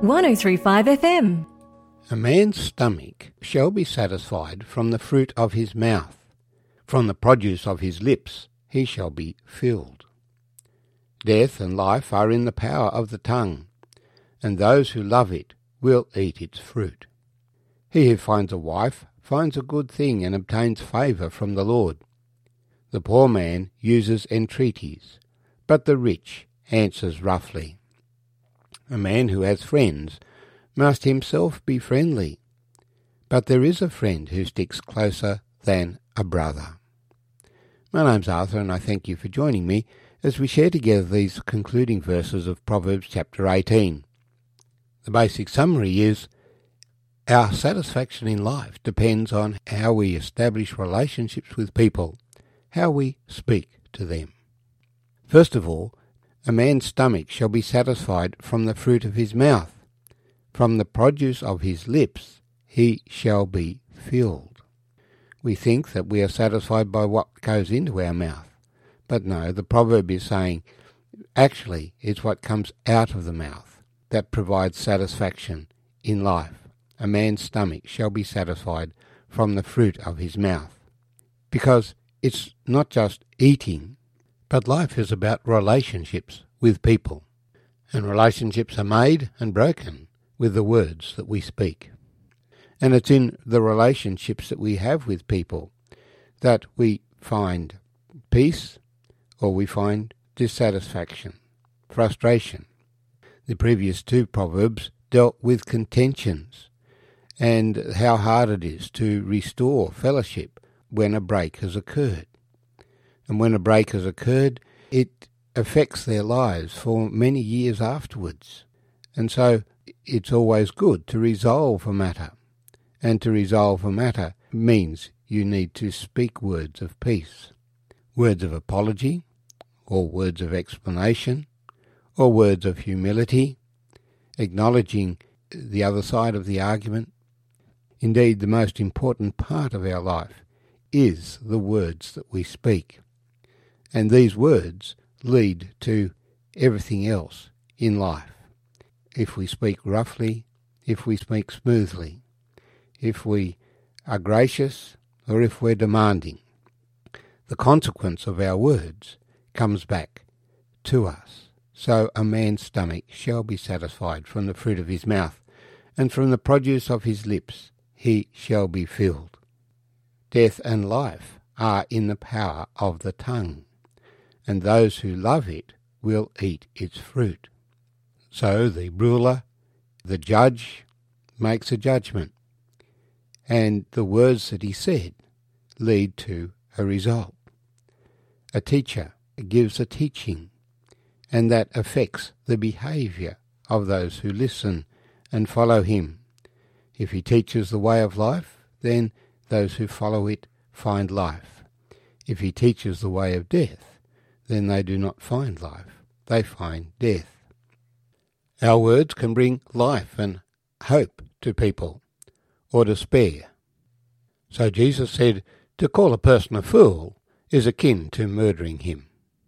1035 FM. A man's stomach shall be satisfied from the fruit of his mouth. From the produce of his lips he shall be filled. Death and life are in the power of the tongue, and those who love it will eat its fruit. He who finds a wife finds a good thing and obtains favour from the Lord. The poor man uses entreaties, but the rich answers roughly. A man who has friends must himself be friendly, but there is a friend who sticks closer than a brother. My name's Arthur, and I thank you for joining me as we share together these concluding verses of Proverbs chapter 18. The basic summary is, our satisfaction in life depends on how we establish relationships with people, how we speak to them. First of all, a man's stomach shall be satisfied from the fruit of his mouth. From the produce of his lips he shall be filled. We think that we are satisfied by what goes into our mouth. But no, the proverb is saying, actually, it's what comes out of the mouth that provides satisfaction in life. A man's stomach shall be satisfied from the fruit of his mouth. Because it's not just eating, but life is about relationships with people. And relationships are made and broken with the words that we speak. And it's in the relationships that we have with people that we find peace or we find dissatisfaction, frustration. The previous two proverbs dealt with contentions and how hard it is to restore fellowship when a break has occurred. And when a break has occurred, it affects their lives for many years afterwards. And so it's always good to resolve a matter. And to resolve a matter means you need to speak words of peace, words of apology, or words of explanation, or words of humility, acknowledging the other side of the argument. Indeed, the most important part of our life is the words that we speak. And these words lead to everything else in life. If we speak roughly, if we speak smoothly, if we are gracious, or if we're demanding, the consequence of our words comes back to us. So a man's stomach shall be satisfied from the fruit of his mouth, and from the produce of his lips he shall be filled. Death and life are in the power of the tongue, and those who love it will eat its fruit. So the ruler, the judge, makes a judgment, and the words that he said lead to a result. A teacher gives a teaching, and that affects the behaviour of those who listen and follow him. If he teaches the way of life, then those who follow it find life. If he teaches the way of death, then they do not find life, they find death. Our words can bring life and hope to people, or despair. So Jesus said, to call a person a fool is akin to murdering him.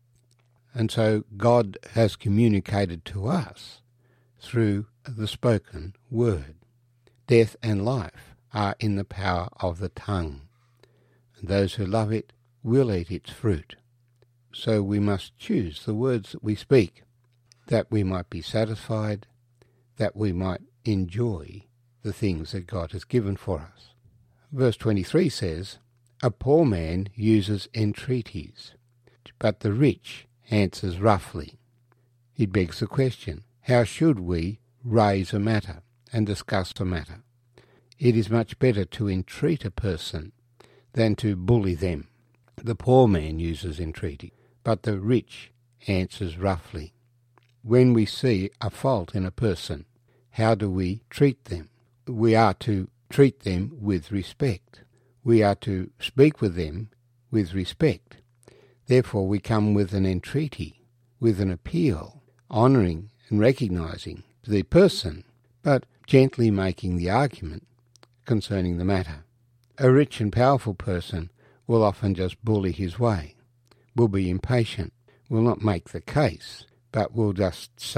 And so God has communicated to us through the spoken word. Death and life are in the power of the tongue, and those who love it will eat its fruit. So we must choose the words that we speak, that we might be satisfied, that we might enjoy the things that God has given for us. Verse 23 says, a poor man uses entreaties, but the rich answers roughly. It begs the question, how should we raise a matter and discuss a matter? It is much better to entreat a person than to bully them. The poor man uses entreaty, but the rich answers roughly. When we see a fault in a person, how do we treat them? We are to treat them with respect. We are to speak with them with respect. Therefore we come with an entreaty, with an appeal, honouring and recognising the person, but gently making the argument concerning the matter. A rich and powerful person will often just bully his way, will be impatient, will not make the case, but will just say,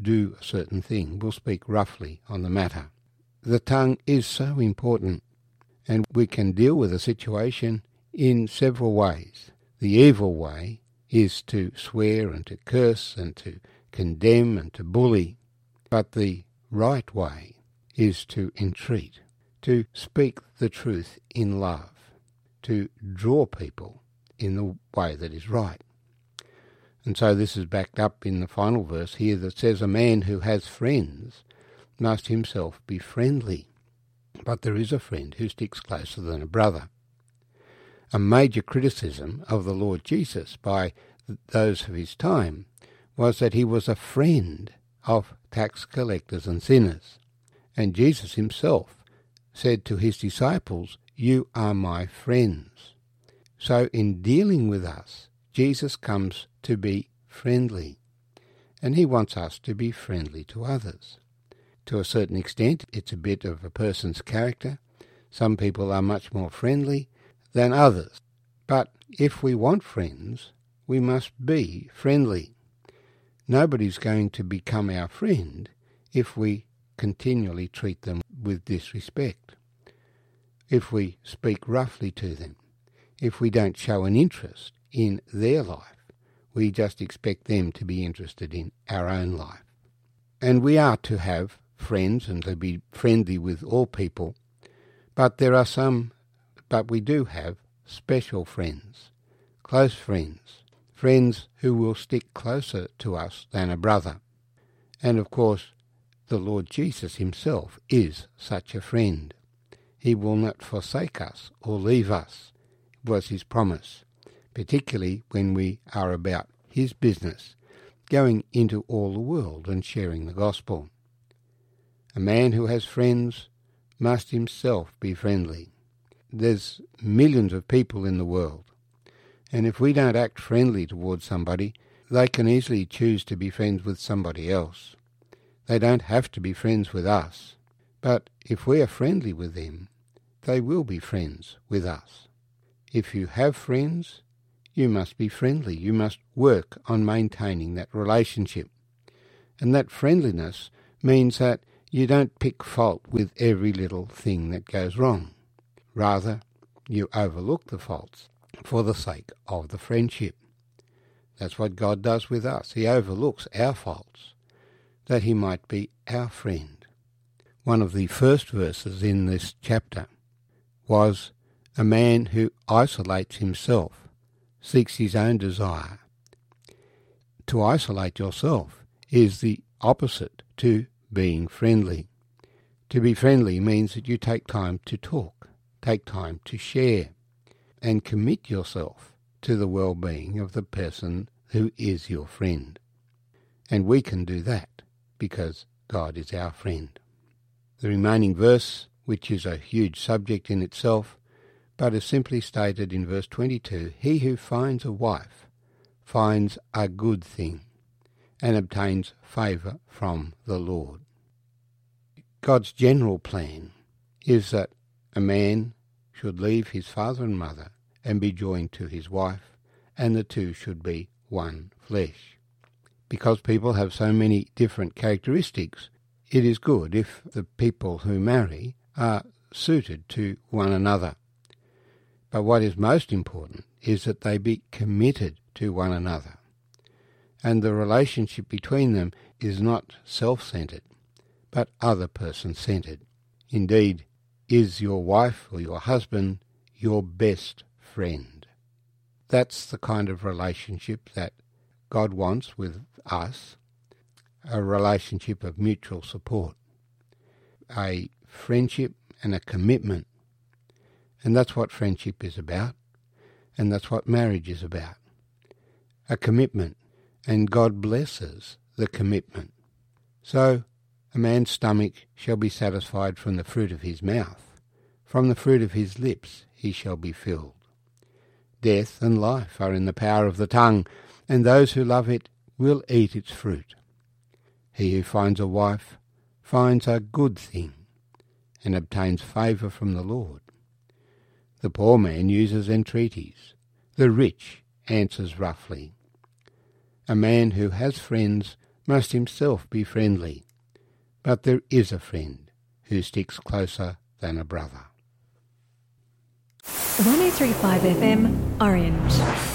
do a certain thing, will speak roughly on the matter. The tongue is so important, and we can deal with a situation in several ways. The evil way is to swear and to curse and to condemn and to bully, but the right way is to entreat, to speak the truth in love, to draw people in the way that is right. And so this is backed up in the final verse here that says, a man who has friends must himself be friendly, but there is a friend who sticks closer than a brother. A major criticism of the Lord Jesus by those of his time was that he was a friend of tax collectors and sinners. And Jesus himself said to his disciples, "You are my friends." So in dealing with us, Jesus comes to be friendly, and he wants us to be friendly to others. To a certain extent, it's a bit of a person's character. Some people are much more friendly than others. But if we want friends, we must be friendly. Nobody's going to become our friend if we continually treat them with disrespect, if we speak roughly to them, if we don't show an interest in their life. We just expect them to be interested in our own life. And we are to have friends and to be friendly with all people, but we do have special friends, close friends, friends who will stick closer to us than a brother. And of course, the Lord Jesus himself is such a friend. He will not forsake us or leave us, was his promise, particularly when we are about his business, going into all the world and sharing the gospel. A man who has friends must himself be friendly. There's millions of people in the world, and if we don't act friendly towards somebody, they can easily choose to be friends with somebody else. They don't have to be friends with us, but if we are friendly with them, they will be friends with us. If you have friends, you must be friendly. You must work on maintaining that relationship. And that friendliness means that you don't pick fault with every little thing that goes wrong. Rather, you overlook the faults for the sake of the friendship. That's what God does with us. He overlooks our faults, that he might be our friend. One of the first verses in this chapter was, a man who isolates himself seeks his own desire. To isolate yourself is the opposite to being friendly. To be friendly means that you take time to talk, take time to share, and commit yourself to the well-being of the person who is your friend. And we can do that because God is our friend. The remaining verse, which is a huge subject in itself, but is simply stated in verse 22, he who finds a wife finds a good thing and obtains favour from the Lord. God's general plan is that a man should leave his father and mother and be joined to his wife, and the two should be one flesh. Because people have so many different characteristics, it is good if the people who marry are suited to one another. But what is most important is that they be committed to one another. And the relationship between them is not self-centred, but other person-centred. Indeed, is your wife or your husband your best friend? That's the kind of relationship that God wants with us, a relationship of mutual support, a friendship and a commitment. And that's what friendship is about, and that's what marriage is about. A commitment, and God blesses the commitment. So, a man's stomach shall be satisfied from the fruit of his mouth, from the fruit of his lips he shall be filled. Death and life are in the power of the tongue, and those who love it will eat its fruit. He who finds a wife finds a good thing, and obtains favour from the Lord. The poor man uses entreaties. The rich answers roughly. A man who has friends must himself be friendly. But there is a friend who sticks closer than a brother. 1035 FM, Orange.